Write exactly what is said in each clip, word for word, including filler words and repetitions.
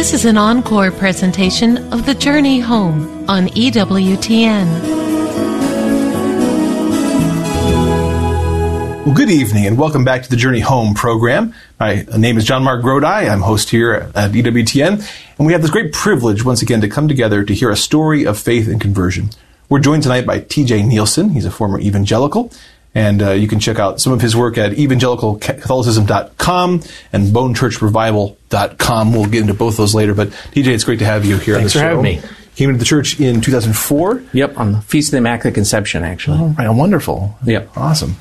This is an encore presentation of The Journey Home on E W T N. Well, good evening and welcome back to the Journey Home program. My name is John Mark Grodi. I'm host here at E W T N, and we have this great privilege once again to come together to hear a story of faith and conversion. We're joined tonight by T J Nielsen. He's a former evangelical, and uh, you can check out some of his work at evangelical catholicism dot com and bone church revival dot com. We'll get into both those later, but T J, it's great to have you here. Thanks on the for show. having me. Came into the church in two thousand four. Yep, on the Feast of the Immaculate Conception, actually. Oh, right, wonderful. Yep. Awesome.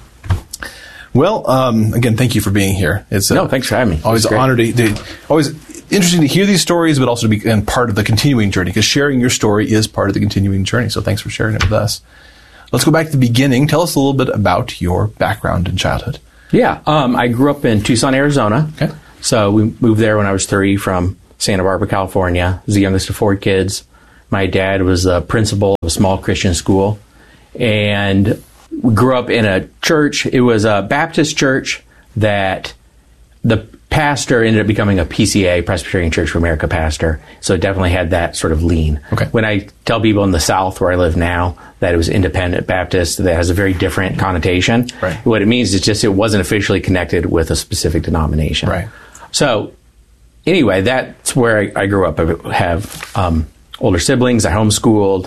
Well, um, again, thank you for being here. It's uh, no, thanks for having me. Always an honor to, to, always interesting to hear these stories, but also to be and part of the continuing journey, because sharing your story is part of the continuing journey. So thanks for sharing it with us. Let's go back to the beginning. Tell us a little bit about your background and childhood. Yeah, um, I grew up in Tucson, Arizona. Okay. So we moved there when I was three from Santa Barbara, California. I was the youngest of four kids. My dad was the principal of a small Christian school, and we grew up in a church. It was a Baptist church that the pastor ended up becoming a P C A, Presbyterian Church for America pastor. So it definitely had that sort of lean. Okay. When I tell people in the South where I live now that it was independent Baptist, that has a very different connotation. Right. What it means is just it wasn't officially connected with a specific denomination. Right. So anyway, that's where I, I grew up. I have um, older siblings. I homeschooled.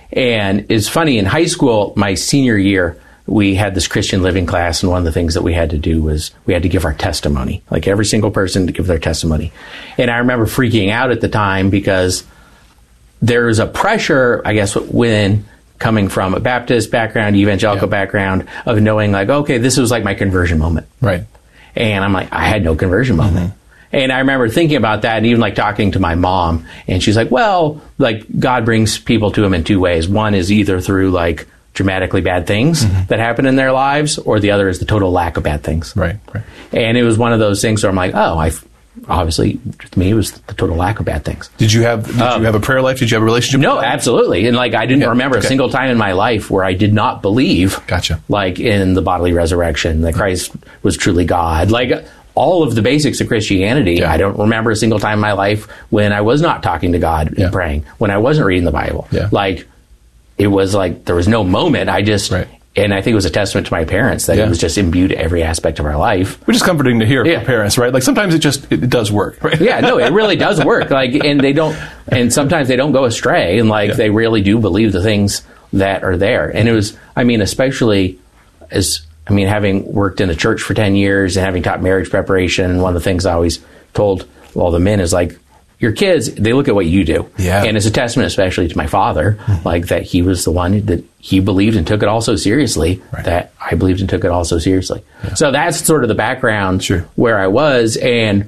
And it's funny, in high school, my senior year, we had this Christian living class, and one of the things that we had to do was we had to give our testimony, like every single person to give their testimony. And I remember freaking out at the time because there was a pressure, I guess, within coming from a Baptist background, evangelical yeah. background, of knowing like, okay, this was like my conversion moment. Right. And I'm like, I had no conversion moment. Mm-hmm. And I remember thinking about that and even like talking to my mom, and she's like, well, like God brings people to him in two ways. One is either through like dramatically bad things mm-hmm. that happen in their lives, or the other is the total lack of bad things. Right, right. And it was one of those things where I'm like, oh, I obviously to me it was the total lack of bad things. Did you have did um, you have a prayer life? Did you have a relationship? No, with absolutely. And like I didn't yeah, remember okay. a single time in my life where I did not believe gotcha. like in the bodily resurrection, that Christ was truly God. Like all of the basics of Christianity, yeah. I don't remember a single time in my life when I was not talking to God yeah. and praying, when I wasn't reading the Bible. Yeah. Like, it was like, there was no moment. I just, right. and I think it was a testament to my parents that yeah. it was just imbued to every aspect of our life. Which is comforting to hear yeah. from parents, right? Like, sometimes it just, it, it does work, right? Yeah, no, it really does work. Like, and they don't, and sometimes they don't go astray, and like, yeah. they really do believe the things that are there. And it was, I mean, especially as, I mean, having worked in a church for ten years and having taught marriage preparation, one of the things I always told all the men is like, your kids, they look at what you do. Yeah. And it's a testament especially to my father, mm-hmm. like that he was the one that he believed and took it all so seriously, right. that I believed and took it all so seriously. Yeah. So that's sort of the background sure. where I was. And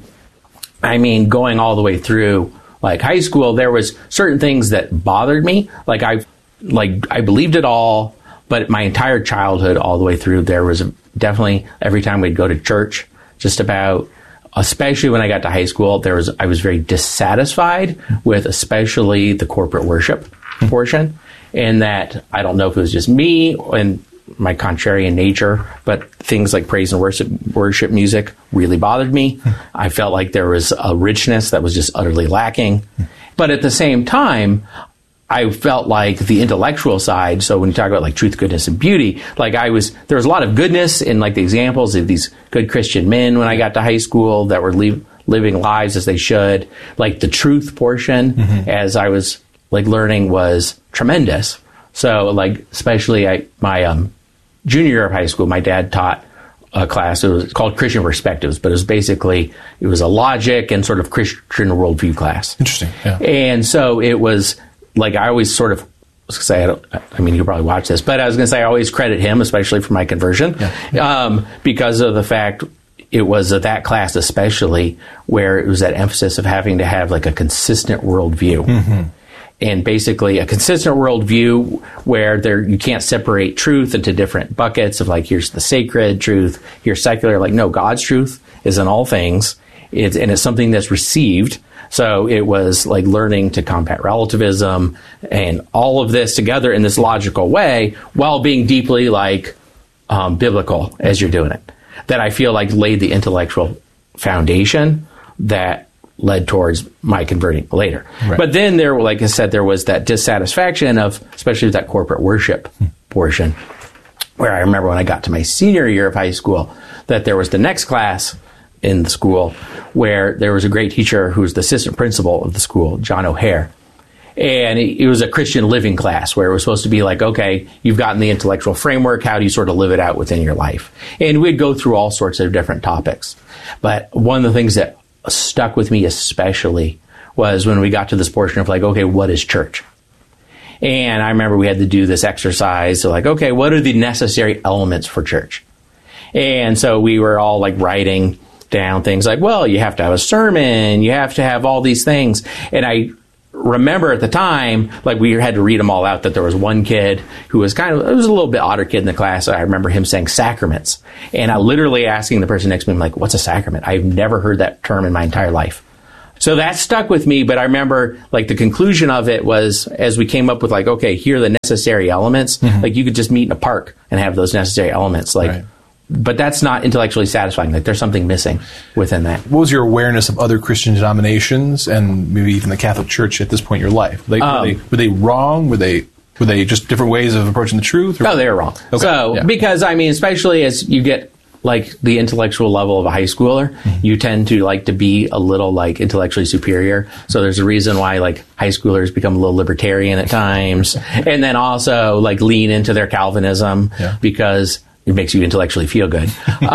I mean, going all the way through like high school, there was certain things that bothered me. Like I, like I believed it all. But my entire childhood, all the way through, there was definitely every time we'd go to church, just about, especially when I got to high school, there was I was very dissatisfied with especially the corporate worship portion, and that I don't know if it was just me and my contrarian nature, but things like praise and worship worship music really bothered me. I felt like there was a richness that was just utterly lacking. But at the same time, I felt like the intellectual side, so when you talk about like truth, goodness, and beauty, like I was, there was a lot of goodness in like the examples of these good Christian men when I got to high school that were li- living lives as they should. Like the truth portion, mm-hmm. as I was like learning, was tremendous. So like, especially I, my um, junior year of high school, my dad taught a class. It was called Christian Perspectives, but it was basically, it was a logic and sort of Christian worldview class. Interesting. Yeah. And so it was, like, I always sort of, I was going to say, I, don't, I mean, you'll probably watch this, but I was going to say I always credit him, especially for my conversion, yeah, yeah. Um, because of the fact it was at that class especially where it was that emphasis of having to have, like, a consistent worldview. Mm-hmm. And basically a consistent worldview where there you can't separate truth into different buckets of, like, here's the sacred truth, here's secular. Like, no, God's truth is in all things, it's, and it's something that's received. So it was like learning to combat relativism and all of this together in this logical way while being deeply like um, biblical as you're doing it. That I feel like laid the intellectual foundation that led towards my converting later. Right. But then there, like I said, there was that dissatisfaction of, especially with that corporate worship hmm. portion, where I remember when I got to my senior year of high school, that there was the next class in the school where there was a great teacher who was the assistant principal of the school, John O'Hare. And it was a Christian living class where it was supposed to be like, okay, you've gotten the intellectual framework. How do you sort of live it out within your life? And we'd go through all sorts of different topics. But one of the things that stuck with me especially was when we got to this portion of like, okay, what is church? And I remember we had to do this exercise. So like, okay, what are the necessary elements for church? And so we were all like writing down things like, well, you have to have a sermon. You have to have all these things. And I remember at the time, like we had to read them all out, that there was one kid who was kind of, it was a little bit odder kid in the class. I remember him saying sacraments. And I literally asking the person next to me, I'm like, what's a sacrament? I've never heard that term in my entire life. So that stuck with me. But I remember like the conclusion of it was, as we came up with like, okay, here are the necessary elements. Mm-hmm. Like you could just meet in a park and have those necessary elements. Like, right. But that's not intellectually satisfying. Like there's something missing within that. What was your awareness of other Christian denominations and maybe even the Catholic Church at this point in your life? Were they, um, were they, were they wrong? Were they were they just different ways of approaching the truth? Or? No, they were wrong. Okay. So yeah. Because I mean, especially as you get like the intellectual level of a high schooler, mm-hmm. you tend to like to be a little like intellectually superior. So there's a reason why like high schoolers become a little libertarian at times, and then also like lean into their Calvinism yeah. because it makes you intellectually feel good.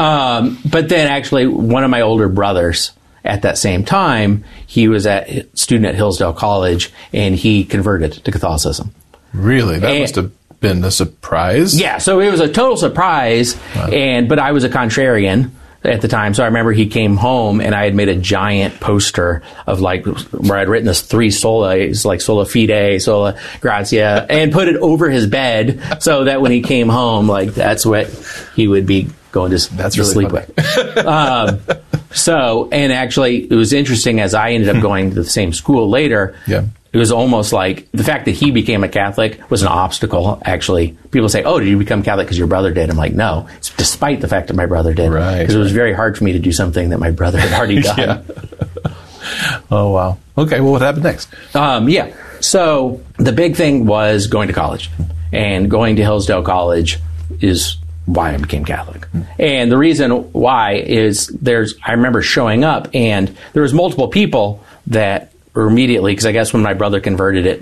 um, but then actually one of my older brothers at that same time, he was a student at Hillsdale College and he converted to Catholicism. Really? That and, must have been a surprise. Yeah. So it was a total surprise. Wow. And, but I was a contrarian at the time. So I remember he came home and I had made a giant poster of like, where I'd written this three solas, like sola fide, sola gratia, and put it over his bed so that when he came home, like that's what he would be going to, that's to really sleep funny. with. um, so, and actually it was interesting as I ended up going to the same school later. Yeah. It was almost like the fact that he became a Catholic was an obstacle, actually. People say, oh, did you become Catholic because your brother did? I'm like, no, it's despite the fact that my brother did. Right. Because it was very hard for me to do something that my brother had already done. yeah. Oh, wow. Okay, well, what happened next? Um, yeah. So the big thing was going to college. And going to Hillsdale College is why I became Catholic. Mm. And the reason why is there's, I remember showing up and there was multiple people that or immediately, because I guess when my brother converted it,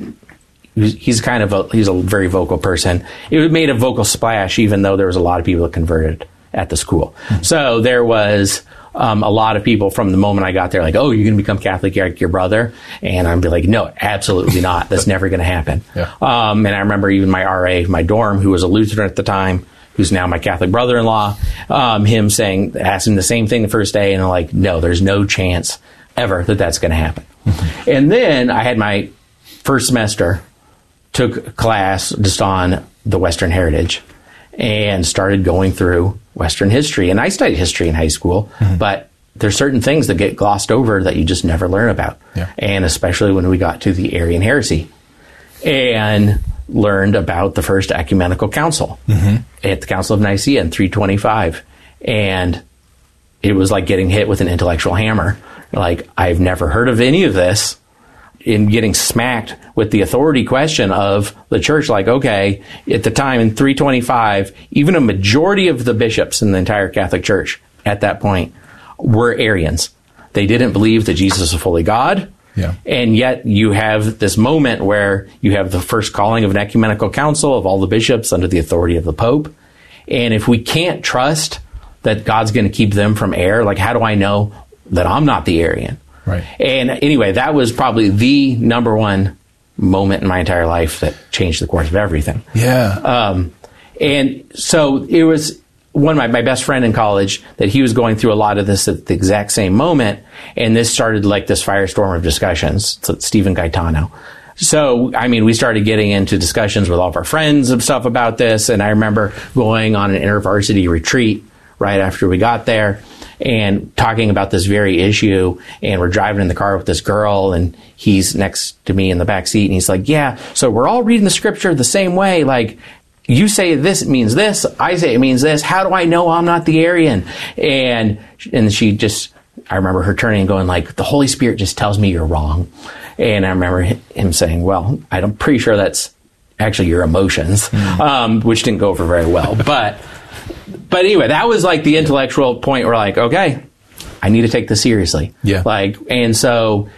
he's kind of a, he's a very vocal person. It made a vocal splash, even though there was a lot of people that converted at the school. Mm-hmm. So there was um, a lot of people from the moment I got there, like, oh, you're going to become Catholic like your brother? And I'd be like, no, absolutely not. That's never going to happen. Yeah. Um, and I remember even my R A, my dorm, who was a Lutheran at the time, who's now my Catholic brother-in-law, um, him saying, asking the same thing the first day, and I'm like, no, there's no chance ever that that's going to happen. Mm-hmm. And then I had my first semester, took a class just on the Western Heritage, and started going through Western history. And I studied history in high school, mm-hmm. but there's certain things that get glossed over that you just never learn about. Yeah. And especially when we got to the Arian heresy and learned about the first ecumenical council mm-hmm. at the Council of Nicaea in three twenty-five. And it was like getting hit with an intellectual hammer. Like, I've never heard of any of this, in getting smacked with the authority question of the church. Like, okay, at the time in three twenty-five, even a majority of the bishops in the entire Catholic Church at that point were Arians. They didn't believe that Jesus was fully God. Yeah. And yet you have this moment where you have the first calling of an ecumenical council of all the bishops under the authority of the Pope. And if we can't trust that God's going to keep them from error, like, how do I know that I'm not the Arian? Right. And anyway, that was probably the number one moment in my entire life that changed the course of everything. Yeah. Um, and so it was one of my, my best friend in college that he was going through a lot of this at the exact same moment. And this started like this firestorm of discussions. So Stephen Gaetano. So, I mean, we started getting into discussions with all of our friends and stuff about this. And I remember going on an intervarsity retreat right after we got there and talking about this very issue. And we're driving in the car with this girl, and he's next to me in the back seat, and he's like, yeah, so we're all reading the scripture the same way. Like, you say this means this, I say it means this. How do I know I'm not the Arian? And and she just I remember her turning and going like, the Holy Spirit just tells me you're wrong. And I remember him saying, well, I'm pretty sure that's actually your emotions, mm. um, which didn't go over very well. But, but anyway, that was like the intellectual point where like, okay, I need to take this seriously. Yeah. Like, and so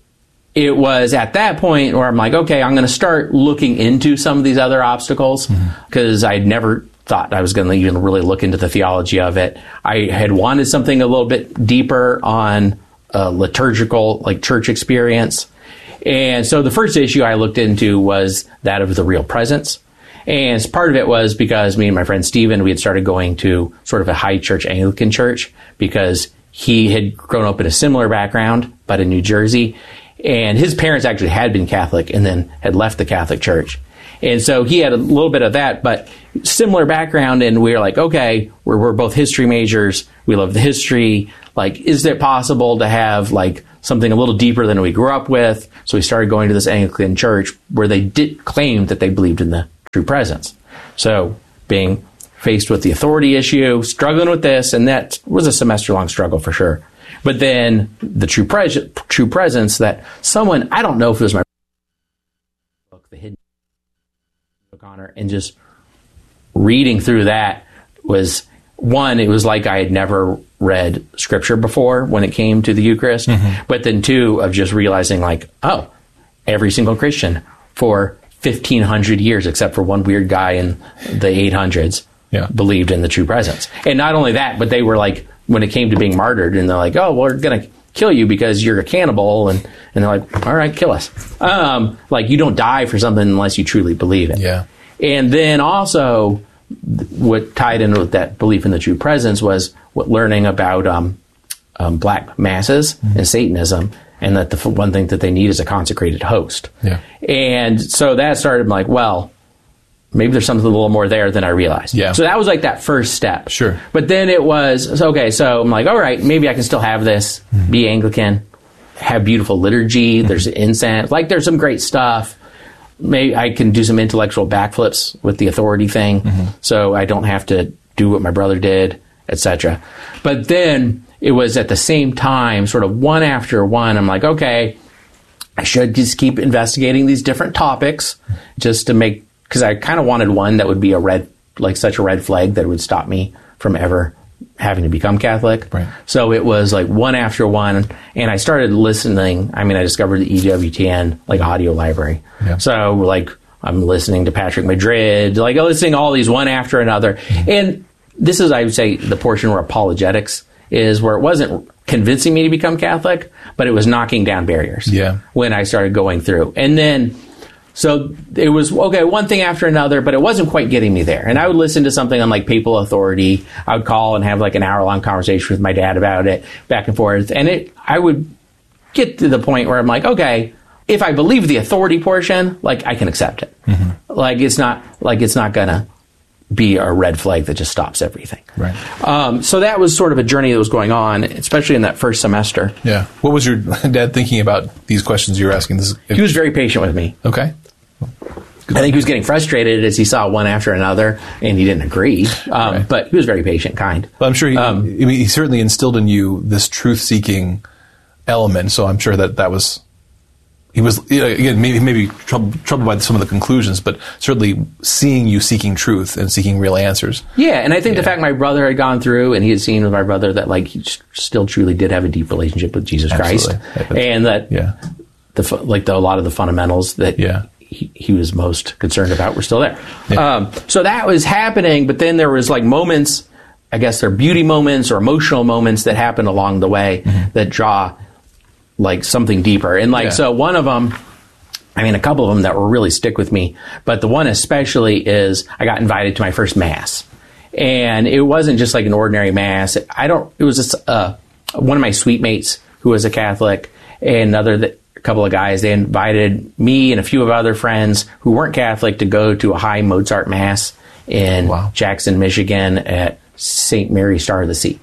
it was at that point where I'm like, okay, I'm going to start looking into some of these other obstacles because mm-hmm. I'd never thought I was going to even really look into the theology of it. I had wanted something a little bit deeper on a liturgical, like church experience. And so the first issue I looked into was that of the real presence. And part of it was because me and my friend Stephen, we had started going to sort of a high church Anglican church because he had grown up in a similar background, but in New Jersey. And his parents actually had been Catholic and then had left the Catholic Church. And so he had a little bit of that, but similar background. And we were like, okay, we're, we're both history majors. We love the history. Like, is it possible to have like something a little deeper than we grew up with? So we started going to this Anglican church where they did claim that they believed in the true presence. So being faced with the authority issue, struggling with this, and that was a semester-long struggle for sure. But then the true, pres- true presence that someone, I don't know if it was my book, The Hidden O'Connor, and just reading through that was, one, it was like I had never read scripture before when it came to the Eucharist. Mm-hmm. But then two, of just realizing like, oh, every single Christian for fifteen hundred years, except for one weird guy in the eight hundreds, yeah. believed in the true presence. And not only that, but they were like, when it came to being martyred, and they're like, oh, well, we're going to kill you because you're a cannibal. And, and they're like, all right, kill us. Um, like, you don't die for something unless you truly believe it. Yeah. And then also, what tied in with that belief in the true presence was what learning about um, um, black masses mm-hmm. and Satanism, and that the f- one thing that they need is a consecrated host. Yeah. And so that started like, well, maybe there's something a little more there than I realized. Yeah. So that was like that first step. Sure. But then it was, okay, so I'm like, all right, maybe I can still have this, mm-hmm. be Anglican, have beautiful liturgy, mm-hmm. there's incense, like there's some great stuff. Maybe I can do some intellectual backflips with the authority thing, mm-hmm. so I don't have to do what my brother did, et cetera. But then it was at the same time, sort of one after one, I'm like, okay, I should just keep investigating these different topics just to make, because I kind of wanted one that would be a red, like such a red flag that would stop me from ever having to become Catholic. Right. So it was like one after one, and I started listening. I mean, I discovered the E W T N like audio library. Yeah. So like I'm listening to Patrick Madrid, like listening to all these one after another. Mm-hmm. And this is, I would say, the portion where apologetics is, where it wasn't convincing me to become Catholic, but it was knocking down barriers. Yeah. When I started going through, and then. So it was, okay, one thing after another, but it wasn't quite getting me there. And I would listen to something on like Papal Authority. I would call and have like an hour-long conversation with my dad about it, back and forth. And it, I would get to the point where I'm like, okay, if I believe the authority portion, like I can accept it. Mm-hmm. Like it's not, like it's not gonna be a red flag that just stops everything. Right. Um, so that was sort of a journey that was going on, especially in that first semester. Yeah. What was your dad thinking about these questions you were asking? This, he was very patient with me. Okay. I think he was getting frustrated as he saw one after another, and he didn't agree. Um, right. But he was very patient, kind. Well, I'm sure he, um, I mean, he certainly instilled in you this truth-seeking element. So I'm sure that that was, he was, again, maybe, maybe troubled, troubled by some of the conclusions, but certainly seeing you seeking truth and seeking real answers. Yeah, and I think yeah. the fact my brother had gone through, and he had seen with my brother that like he still truly did have a deep relationship with Jesus Absolutely. Christ, and that yeah. the like the, a lot of the fundamentals that yeah. he, he was most concerned about were still there. Yeah. Um, so that was happening, but then there was like moments, I guess they're beauty moments or emotional moments that happen along the way mm-hmm. that draw like something deeper. And like, yeah. so one of them, I mean, a couple of them that will really stick with me, but the one especially is I got invited to my first Mass. And it wasn't just like an ordinary Mass. I don't, it was just, uh, one of my suite mates who was a Catholic, and another that, a couple of guys, they invited me and a few of other friends who weren't Catholic to go to a high Mozart Mass in wow. Jackson, Michigan at Saint Mary Star of the Sea.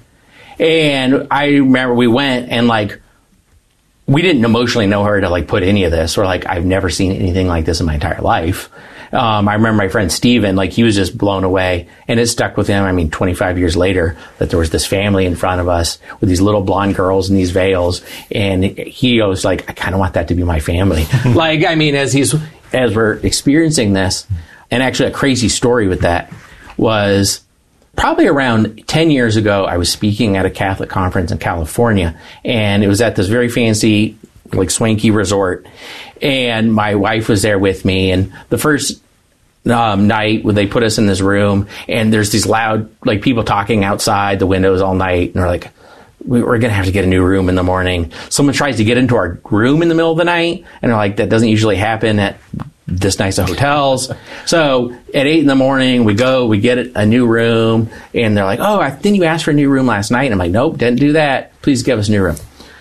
And I remember we went, and like, we didn't emotionally know her to like put any of this. We're like, I've never seen anything like this in my entire life. Um, I remember my friend Steven, like he was just blown away, and it stuck with him. I mean, twenty-five years later, that there was this family in front of us with these little blonde girls in these veils, and he was like, I kind of want that to be my family. Like, I mean, as he's as we're experiencing this, and actually a crazy story with that was probably around ten years ago, I was speaking at a Catholic conference in California, and it was at this very fancy, like swanky resort, and my wife was there with me, and the first um, night when they put us in this room, and there's these loud, like people talking outside the windows all night, and they're like, we, we're going to have to get a new room in the morning. Someone tries to get into our room in the middle of the night, and they're like, that doesn't usually happen at this nice of hotels. So at eight in the morning, we go, we get a new room, and they're like, oh, I think you asked for a new room last night. And I'm like, nope, didn't do that. Please give us a new room.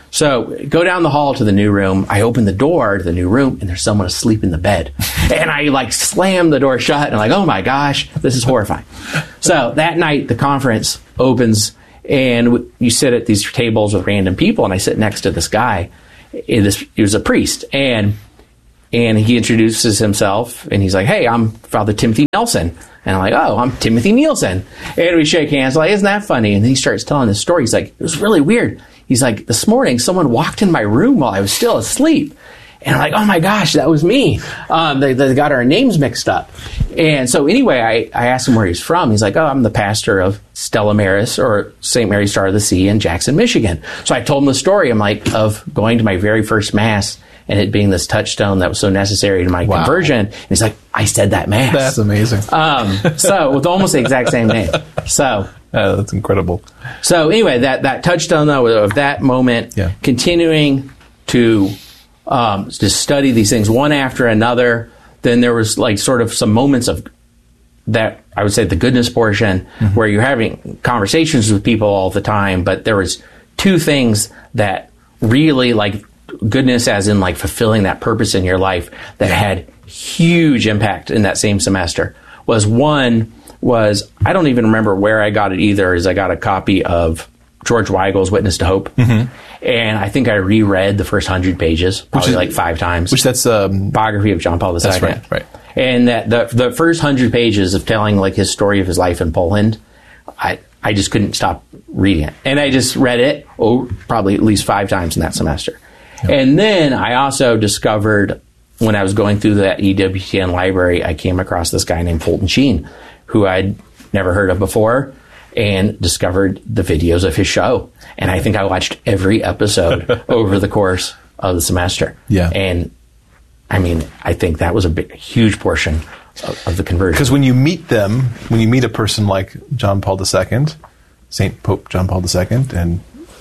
So go down the hall to the new room. I open the door to the new room, and there's someone asleep in the bed. And I like slam the door shut, and I'm like, oh my gosh, this is horrifying. So that night, the conference opens, and you sit at these tables with random people, and I sit next to this guy. This, he was a priest, and And he introduces himself, and he's like, hey, I'm Father Timothy Nelson. And I'm like, oh, I'm Timothy Nielsen. And we shake hands, like, isn't that funny? And then he starts telling this story. He's like, it was really weird. He's like, this morning, someone walked in my room while I was still asleep. And I'm like, oh my gosh, that was me. Um, they, they got our names mixed up. And so anyway, I, I asked him where he's from. He's like, oh, I'm the pastor of Stella Maris, or Saint Mary Star of the Sea in Jackson, Michigan. So I told him the story. I'm like, of going to my very first Mass, and it being this touchstone that was so necessary to my wow. conversion. And he's like, I said that Mass. That's amazing. Um, so with almost the exact same name. So uh, that's incredible. So anyway, that, that touchstone, though, of that moment, yeah. continuing to um, to study these things one after another, then there was like sort of some moments of that, I would say the goodness portion, mm-hmm. where you're having conversations with people all the time, but there was two things that really like goodness as in like fulfilling that purpose in your life that had huge impact in that same semester. Was one was, I don't even remember where I got it either, is I got a copy of George Weigel's Witness to Hope. Mm-hmm. And I think I reread the first hundred pages, probably is, like five times. Which that's um, biography of John Paul the Second. That's right, right. And that the the first hundred pages of telling like his story of his life in Poland, I I just couldn't stop reading it. And I just read it oh, probably at least five times in that semester. Yep. And then I also discovered, when I was going through that E W T N library, I came across this guy named Fulton Sheen, who I'd never heard of before, and discovered the videos of his show. And I think I watched every episode over the course of the semester. Yeah. And I mean, I think that was a big, huge portion of, of the conversion. Because when you meet them, when you meet a person like John Paul the Second, Saint Pope John Paul the Second, and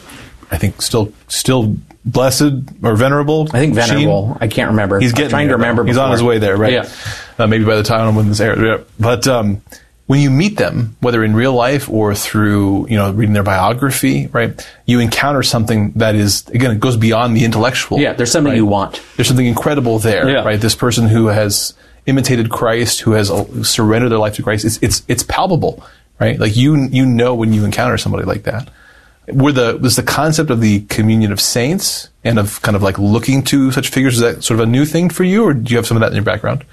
I think still still blessed or venerable. I think venerable. Sheen. I can't remember. He's getting I'm trying there, to remember. He's before. on his way there, right? Yeah. Uh, maybe by the time I'm in this area. Yeah. But um, when you meet them, whether in real life or through, you know, reading their biography, right, you encounter something that is, again, it goes beyond the intellectual. Yeah, there's something right? you want. There's something incredible there, yeah. right? This person who has imitated Christ, who has surrendered their life to Christ, it's it's it's palpable, right? Like you you know when you encounter somebody like that. Were the was the concept of the communion of saints and of kind of like looking to such figures, is that sort of a new thing for you, or do you have some of that in your background?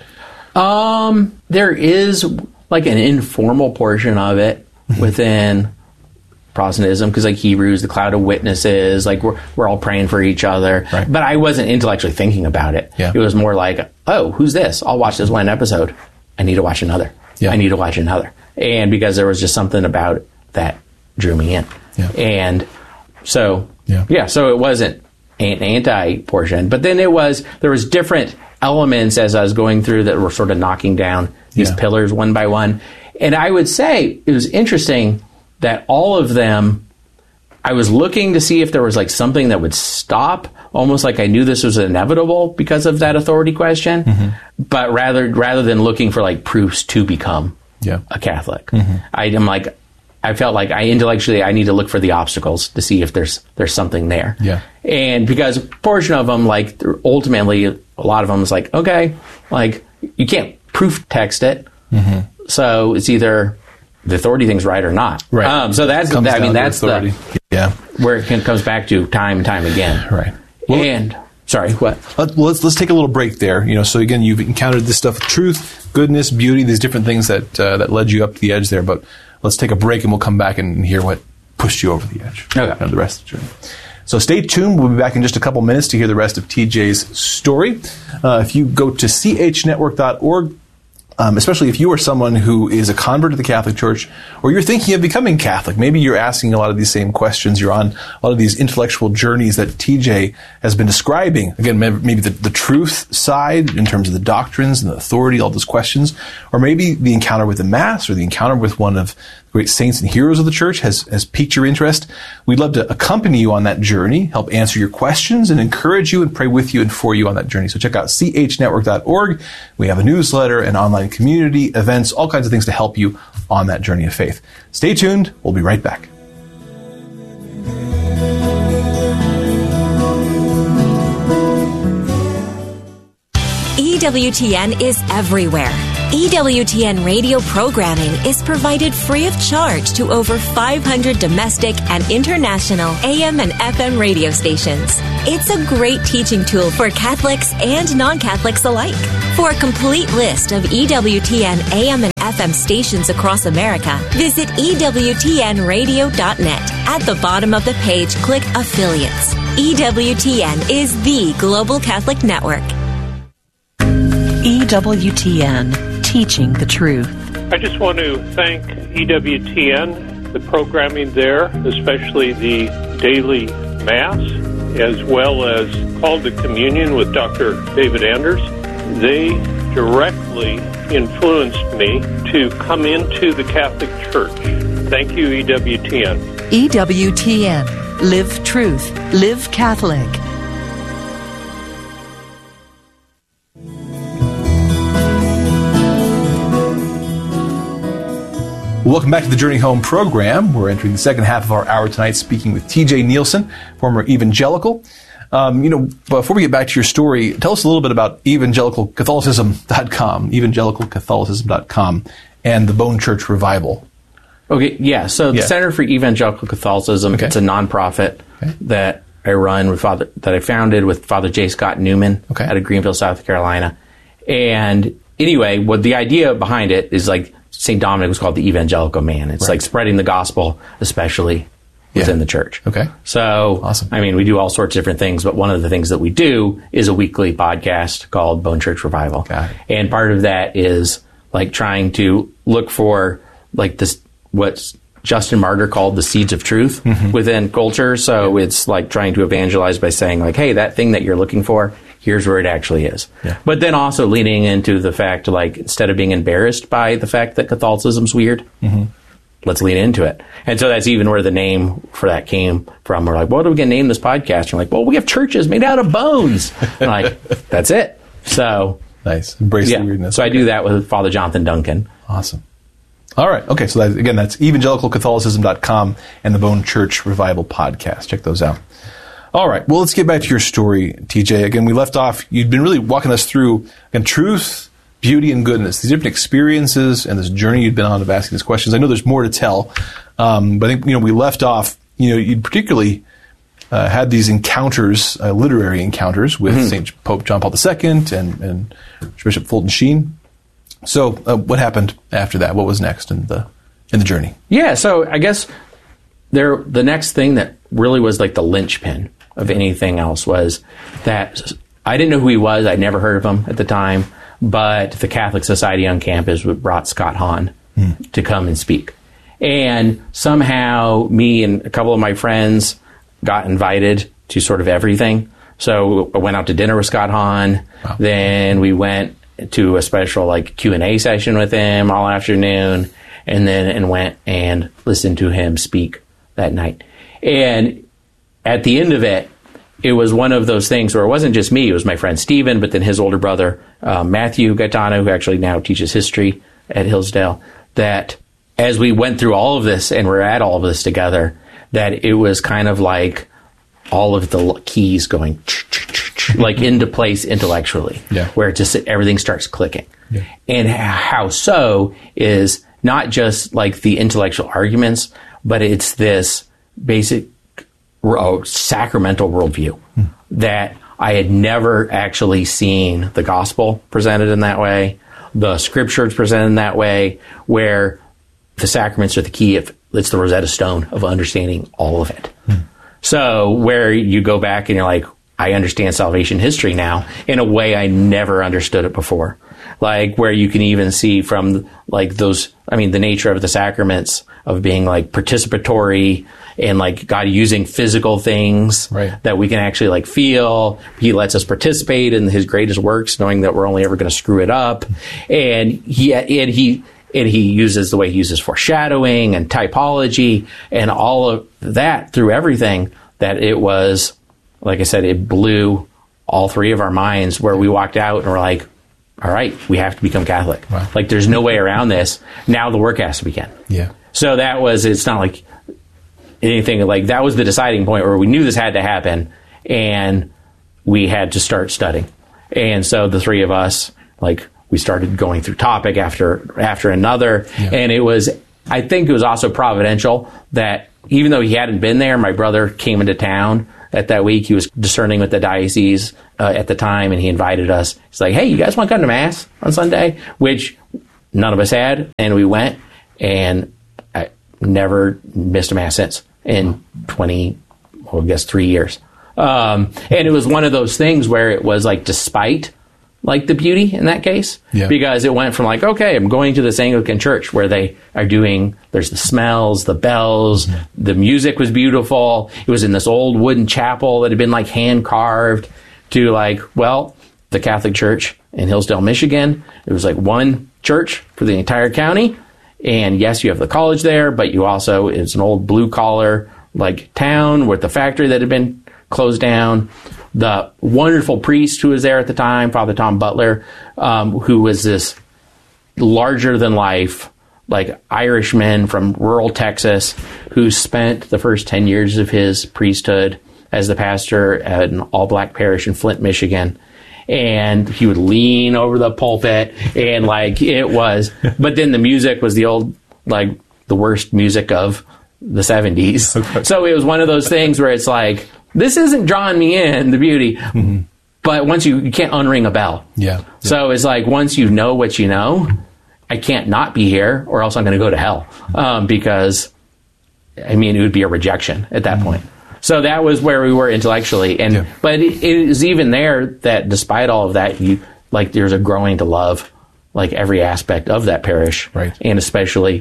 Um, there is like an informal portion of it within Protestantism, because like Hebrews, the cloud of witnesses, like we're we're all praying for each other. Right. But I wasn't intellectually thinking about it. Yeah. It was more like, oh, who's this? I'll watch this one episode. I need to watch another. Yeah. I need to watch another. And because there was just something about it that drew me in. Yeah. And so, yeah. yeah, so it wasn't an anti-portion. But then it was, there was different elements as I was going through that were sort of knocking down these yeah. pillars one by one. And I would say it was interesting that all of them, I was looking to see if there was like something that would stop, almost like I knew this was inevitable because of that authority question. Mm-hmm. But rather rather than looking for like proofs to become yeah. a Catholic, mm-hmm. I am like, I felt like I intellectually I need to look for the obstacles to see if there's there's something there. Yeah. And because a portion of them, like ultimately, a lot of them is like, okay, like you can't proof text it, mm-hmm. so it's either the authority thing's right or not. Right. Um, so that's I mean that's the yeah where it can, comes back to time and time again. Right. Well, and Sorry, what? Let, let's let's take a little break there. You know, so again, you've encountered this stuff: truth, goodness, beauty, these different things that uh, that led you up to the edge there. But let's take a break, and we'll come back and hear what pushed you over the edge. Okay. You know, the rest of the journey. So stay tuned. We'll be back in just a couple minutes to hear the rest of T J's story. Uh, if you go to c h network dot org. Um, especially if you are someone who is a convert to the Catholic Church, or you're thinking of becoming Catholic. Maybe you're asking a lot of these same questions. You're on a lot of these intellectual journeys that T J has been describing. Again, maybe the, the truth side in terms of the doctrines and the authority, all those questions. Or maybe the encounter with the Mass or the encounter with one of the great saints and heroes of the Church has, has piqued your interest. We'd love to accompany you on that journey, help answer your questions, and encourage you and pray with you and for you on that journey. So check out c h network dot org. We have a newsletter, an online community, events, all kinds of things to help you on that journey of faith. Stay tuned. We'll be right back. E W T N is everywhere. E W T N radio programming is provided free of charge to over five hundred domestic and international A M and F M radio stations. It's a great teaching tool for Catholics and non-Catholics alike. For a complete list of E W T N A M and F M stations across America, visit E W T N radio dot net. At the bottom of the page, click Affiliates. E W T N is the Global Catholic Network. E W T N, teaching the truth. I just want to thank E W T N, the programming there, especially the daily Mass, as well as Call to Communion with Doctor David Anders. They directly influenced me to come into the Catholic Church. Thank you, E W T N. E W T N, live truth, live Catholic. Welcome back to the Journey Home program. We're entering the second half of our hour tonight, speaking with T J Nielsen, former evangelical. Um, you know, before we get back to your story, tell us a little bit about evangelical catholicism dot com, evangelical catholicism dot com, and the Bone Church Revival. Okay, yeah. So the Yeah. Center for Evangelical Catholicism, Okay. it's a nonprofit Okay. that I run with Father, that I founded with Father J. Scott Newman Okay. out of Greenville, South Carolina. And anyway, what the idea behind it is like Saint Dominic was called the evangelical man. It's Right. like spreading the gospel, especially within Yeah. the church. Okay. So, Awesome. I mean, we do all sorts of different things, but one of the things that we do is a weekly podcast called Bone Church Revival. Got it. And part of that is like trying to look for like this, what's Justin Martyr called the seeds of truth Mm-hmm. within culture. So it's like trying to evangelize by saying like, hey, that thing that you're looking for, here's where it actually is. Yeah. But then also leaning into the fact, like, instead of being embarrassed by the fact that Catholicism's weird, Mm-hmm. let's lean into it. And so that's even where the name for that came from. We're like, what are we going to name this podcast? And we're like, well, we have churches made out of bones. And like, that's it. So, Nice. Embrace yeah. the weirdness. So I do that with Father Jonathan Duncan. Awesome. All right. Okay. So that, again, that's evangelical catholicism dot com and the Bone Church Revival podcast. Check those out. All right. Well, let's get back to your story, T J. Again, we left off. You'd been really walking us through again, truth, beauty, and goodness. These different experiences and this journey you'd been on of asking these questions. I know there's more to tell, um, but I think you know we left off. You know, you particularly uh, had these encounters, uh, literary encounters with Mm-hmm. Saint Pope John Paul the Second and and Bishop Fulton Sheen. So, uh, what happened after that? What was next in the in the journey? Yeah, so I guess there the next thing that really was like the linchpin of anything else was that I didn't know who he was. I'd never heard of him at the time, but the Catholic Society on campus brought Scott Hahn mm. to come and speak. And somehow me and a couple of my friends got invited to sort of everything. So I went out to dinner with Scott Hahn. Wow. Then we went to a special like Q and A session with him all afternoon, and then and went and listened to him speak that night. And at the end of it, it was one of those things where it wasn't just me, it was my friend Stephen, but then his older brother, uh, Matthew Gaetano, who actually now teaches history at Hillsdale, that as we went through all of this and we're at all of this together, that it was kind of like all of the keys going like into place intellectually, yeah. where it just everything starts clicking. Yeah. And how so is not just like the intellectual arguments, but it's this basic uh, sacramental worldview mm. that I had never actually seen the gospel presented in that way, the scriptures presented in that way, where the sacraments are the key. If it's the Rosetta Stone of understanding all of it. Hmm. So where you go back and you're like, I understand salvation history now in a way I never understood it before. Like where you can even see from like those, I mean, the nature of the sacraments of being like participatory and like God using physical things right. that we can actually like feel. He lets us participate in his greatest works, knowing that we're only ever going to screw it up. And he, and he, and he uses the way he uses foreshadowing and typology and all of that through everything, that it was, like I said, it blew all three of our minds, where we walked out and we're like, all right, we have to become Catholic. Wow. Like, there's no way around this. Now the work has to begin. Yeah. So that was, it's not like anything, like that was the deciding point where we knew this had to happen and we had to start studying. And so the three of us, like, we started going through topic after after another. Yeah. And it was, I think it was also providential that even though he hadn't been there, my brother came into town at that week. He was discerning with the diocese uh, at the time, and he invited us. He's like, hey, you guys want to come to Mass on Sunday? Which none of us had. And we went, and I never missed a Mass since in twenty, well, I guess three years. Um, and it was one of those things where it was like, despite like the beauty in that case, yeah. because it went from like, okay, I'm going to this Anglican church where they are doing, there's the smells, the bells, mm-hmm. the music was beautiful. It was in this old wooden chapel that had been like hand carved, to like, well, the Catholic Church in Hillsdale, Michigan. It was like one church for the entire county. And yes, you have the college there, but you also, it's an old blue collar like town with the factory that had been closed down. The wonderful priest who was there at the time, Father Tom Butler, um, who was this larger than life, like Irishman from rural Texas, who spent the first ten years of his priesthood as the pastor at an all-black parish in Flint, Michigan. And he would lean over the pulpit, and like it was, but then the music was the old, like the worst music of the seventies. Okay. So it was one of those things where it's like, this isn't drawing me in, the beauty, mm-hmm. but once you, you can't unring a bell. Yeah, yeah. So it's like, once you know what you know, I can't not be here, or else I'm going to go to hell. Um, because, I mean, it would be a rejection at that mm-hmm. point. So that was where we were intellectually. And, yeah. but it, it is even there that despite all of that, you, like, there's a growing to love, like, every aspect of that parish. Right. And especially,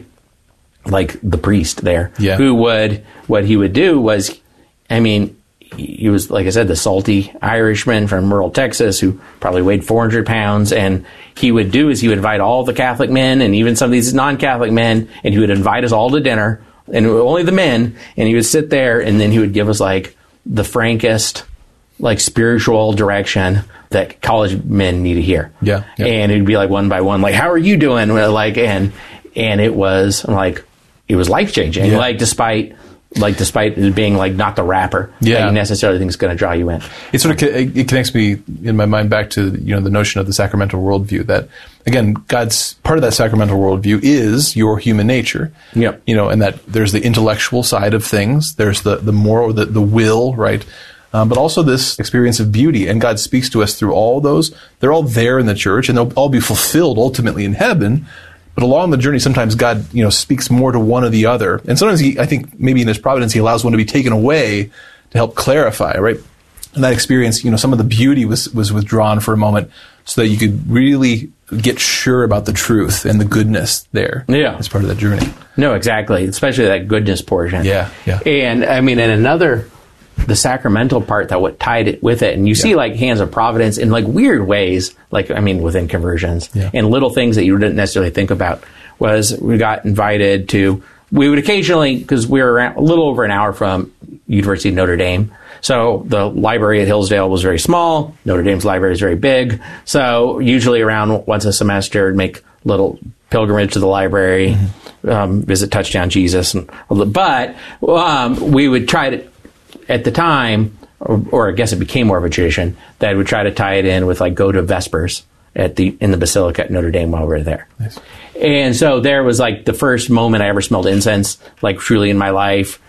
like, the priest there. Yeah. Who would, what he would do was, I mean, he was, like I said, the salty Irishman from rural Texas who probably weighed four hundred pounds. And he would do is he would invite all the Catholic men and even some of these non-Catholic men, and he would invite us all to dinner, and only the men. And he would sit there, and then he would give us like the frankest, like spiritual direction that college men need to hear. Yeah, yeah. And it'd be like one by one, like, how are you doing? Like, and, and it was I'm like, it was life changing. Yeah. Like, despite, Like, despite it being, like, not the rapper yeah. that you necessarily think is going to draw you in. It sort of it connects me in my mind back to, you know, the notion of the sacramental worldview, that, again, God's part of that sacramental worldview is your human nature. Yep. You know, and that there's the intellectual side of things. There's the, the moral, the, the will, right? Um, but also this experience of beauty. And God speaks to us through all those. They're all there in the church, and they'll all be fulfilled ultimately in heaven. But along the journey, sometimes God, you know, speaks more to one or the other. And sometimes he, I think maybe in his providence, he allows one to be taken away to help clarify, right? And that experience, you know, some of the beauty was, was withdrawn for a moment so that you could really get sure about the truth and the goodness there. Yeah. As part of that journey. No, exactly. Especially that goodness portion. Yeah, yeah. And, I mean, and another, the sacramental part that what tied it with it. And you yeah. see, like, hands of providence in, like, weird ways, like, I mean, within conversions. Yeah. And little things that you didn't necessarily think about was we got invited to, we would occasionally, because we were around, a little over an hour from University of Notre Dame. So the library at Hillsdale was very small. Notre Dame's library is very big. So usually around once a semester, make little pilgrimage to the library, mm-hmm. um, visit Touchdown Jesus. And, but um, we would try to, at the time, or, or I guess it became more of a tradition, that would try to tie it in with, like, go to Vespers at the in the Basilica at Notre Dame while we were there. Nice. And so there was, like, the first moment I ever smelled incense, like, truly in my life.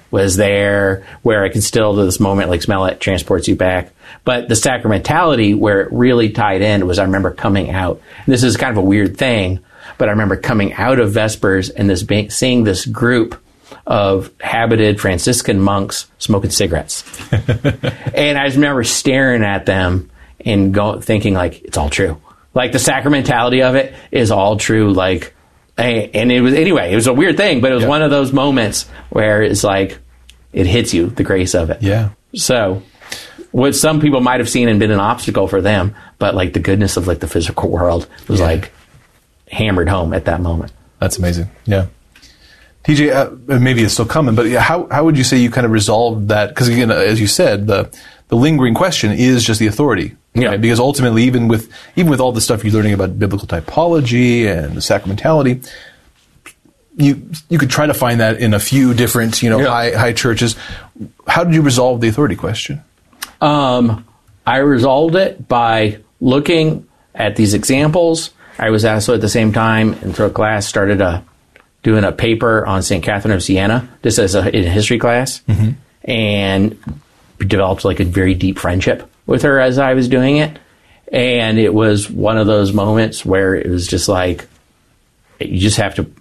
was there, where I can still, to this moment, like smell it, transports you back. But the sacramentality, where it really tied in, was I remember coming out. And this is kind of a weird thing, but I remember coming out of Vespers and this being, seeing this group of habited Franciscan monks smoking cigarettes. And I just remember staring at them and go, thinking, like, it's all true. Like, the sacramentality of it is all true. Like, and it was, anyway, it was a weird thing, but it was yeah. one of those moments where it's like, it hits you, the grace of it. Yeah. So, what some people might have seen and been an obstacle for them, but like the goodness of like the physical world was yeah. like hammered home at that moment. That's amazing. Yeah. T J, uh, maybe it's still coming, but how how would you say you kind of resolved that? Because again, as you said, the the lingering question is just the authority. Yeah. Right? Because ultimately, even with even with all the stuff you're learning about biblical typology and the sacramentality, you you could try to find that in a few different you know yeah. high high churches. How did you resolve the authority question? Um, I resolved it by looking at these examples. I was also at the same time and through a class started a doing a paper on Saint Catherine of Siena, just as a, in a history class, mm-hmm. and developed like a very deep friendship with her as I was doing it. And it was one of those moments where it was just like, you just have to